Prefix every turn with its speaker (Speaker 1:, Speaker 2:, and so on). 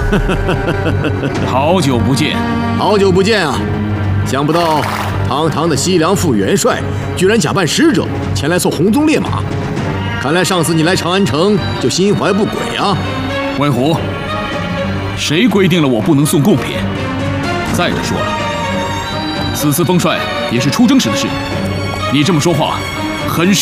Speaker 1: 好久不见，
Speaker 2: 好久不见啊！想不到堂堂的西凉副元帅，居然假扮使者前来送红鬃烈马。看来上次你来长安城就心怀不轨啊！
Speaker 1: 魏虎，谁规定了我不能送贡品？再者说了，此次封帅也是出征时的事，你这么说话，很失